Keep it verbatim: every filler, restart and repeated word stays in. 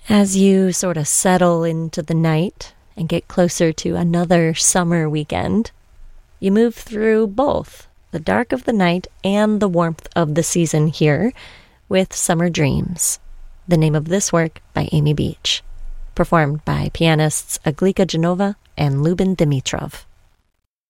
As you sort of settle into the night and get closer to another summer weekend, you move through both the dark of the night and the warmth of the season here with Summer Dreams, the name of this work by Amy Beach, performed by pianists Aglika Genova and Lubin Dimitrov.